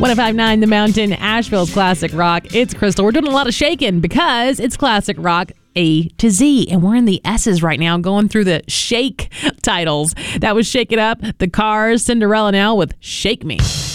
105.9 The Mountain, Asheville's Classic Rock. It's Crystal. We're doing a lot of shaking because it's Classic Rock A to Z. And we're in the S's right now, going through the shake titles. That was Shake It Up, The Cars, Cinderella now with Shake Me.